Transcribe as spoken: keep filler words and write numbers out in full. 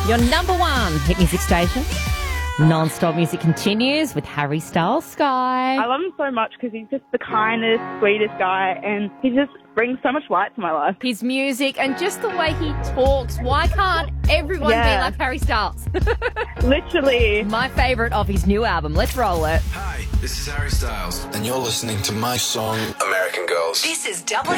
Your number one hit music station. Non-stop music continues with Harry Styles, Sky. I love him so much because he's just the kindest, sweetest guy, and he just brings so much light to my life. His music and just the way he talks. Why can't everyone Yeah. be like Harry Styles? Literally. My favourite of his new album. Let's roll it. Hi, this is Harry Styles, and you're listening to my song, American Girls. This is W